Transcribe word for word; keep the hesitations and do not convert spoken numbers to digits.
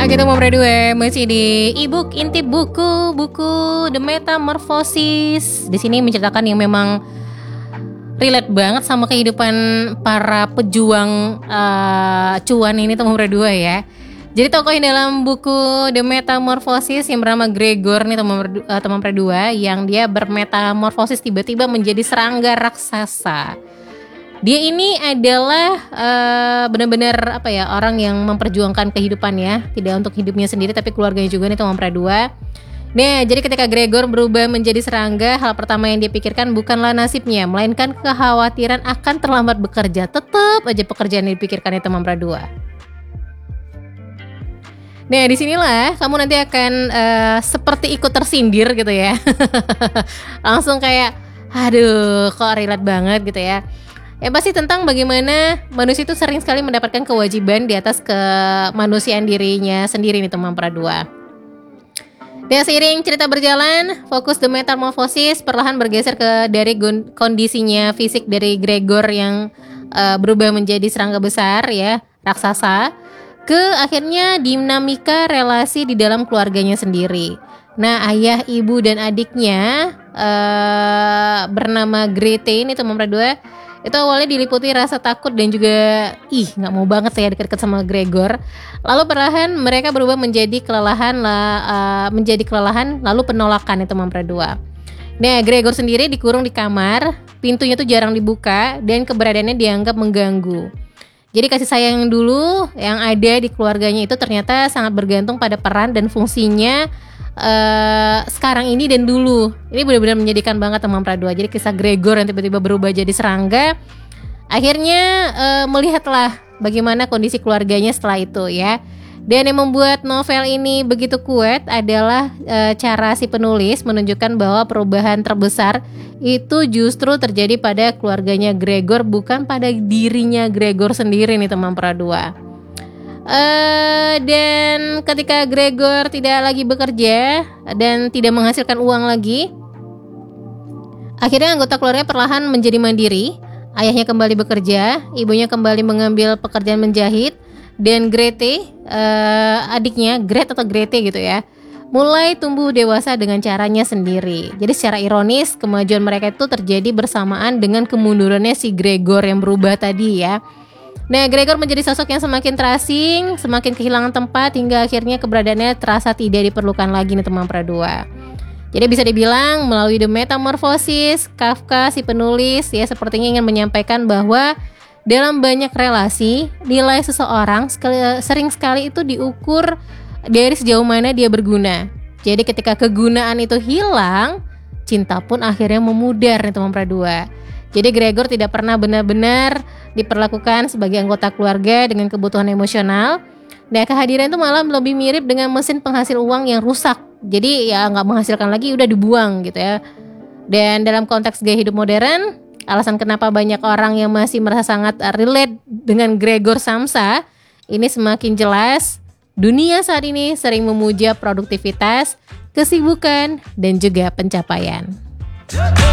lagi tuh Momre dua masih di ebook intip buku buku The Metamorphosis. Di sini menceritakan yang memang relate banget sama kehidupan para pejuang uh, cuan ini tuh Momre dua ya. Jadi tokoh yang dalam buku The Metamorphosis yang bernama Gregor nih teman Momre dua, yang dia bermetamorfosis tiba-tiba menjadi serangga raksasa. Dia ini adalah uh, benar-benar apa ya, orang yang memperjuangkan kehidupannya, tidak untuk hidupnya sendiri tapi keluarganya juga nih teman Momre dua. Nah, jadi ketika Gregor berubah menjadi serangga, hal pertama yang dia pikirkan bukanlah nasibnya, melainkan kekhawatiran akan terlambat bekerja. Tetap aja pekerjaan yang dipikirkan itu teman Momre dua. Nah, disinilah kamu nanti akan uh, seperti ikut tersindir gitu ya. Langsung kayak, aduh, kok relate banget gitu ya. Ya pasti tentang bagaimana manusia itu sering sekali mendapatkan kewajiban di atas kemanusiaan dirinya sendiri nih teman Momre dua. Dan seiring cerita berjalan, fokus The Metamorphosis perlahan bergeser ke dari kondisinya fisik dari Gregor yang uh, berubah menjadi serangga besar ya, raksasa, ke akhirnya dinamika relasi di dalam keluarganya sendiri. Nah, ayah, ibu, dan adiknya uh, bernama Grete ini teman Momre dua, itu awalnya diliputi rasa takut dan juga ih nggak mau banget saya deket-deket sama Gregor. Lalu perlahan mereka berubah menjadi kelelahan lah, uh, menjadi kelelahan lalu penolakan itu Momre dua. Nah, Gregor sendiri dikurung di kamar, pintunya tuh jarang dibuka dan keberadaannya dianggap mengganggu. Jadi kasih sayang yang dulu yang ada di keluarganya itu ternyata sangat bergantung pada peran dan fungsinya Uh, sekarang ini dan dulu. Ini benar-benar menyedihkan banget teman Momre dua. Jadi kisah Gregor yang tiba-tiba berubah jadi serangga, akhirnya uh, melihatlah bagaimana kondisi keluarganya setelah itu ya. Dan yang membuat novel ini begitu kuat adalah uh, cara si penulis menunjukkan bahwa perubahan terbesar itu justru terjadi pada keluarganya Gregor, bukan pada dirinya Gregor sendiri nih teman Momre dua. Uh, dan ketika Gregor tidak lagi bekerja dan tidak menghasilkan uang lagi, akhirnya anggota keluarga perlahan menjadi mandiri. Ayahnya kembali bekerja, ibunya kembali mengambil pekerjaan menjahit, dan Grete, uh, adiknya Gret atau Grete gitu ya, mulai tumbuh dewasa dengan caranya sendiri. Jadi secara ironis kemajuan mereka itu terjadi bersamaan dengan kemundurannya si Gregor yang berubah tadi ya. Nah, Gregor menjadi sosok yang semakin terasing, semakin kehilangan tempat, hingga akhirnya keberadaannya terasa tidak diperlukan lagi nih teman Momre dua. Jadi bisa dibilang melalui The Metamorphosis, Kafka si penulis ya sepertinya ingin menyampaikan bahwa dalam banyak relasi, nilai seseorang sekali, sering sekali itu diukur dari sejauh mana dia berguna. Jadi ketika kegunaan itu hilang, cinta pun akhirnya memudar nih teman Momre dua. Jadi Gregor tidak pernah benar-benar diperlakukan sebagai anggota keluarga dengan kebutuhan emosional. Nah, kehadiran itu malah lebih mirip dengan mesin penghasil uang yang rusak. Jadi ya nggak menghasilkan lagi, udah dibuang gitu ya. Dan dalam konteks gaya hidup modern, alasan kenapa banyak orang yang masih merasa sangat relate dengan Gregor Samsa ini semakin jelas. Dunia saat ini sering memuja produktivitas, kesibukan, dan juga pencapaian.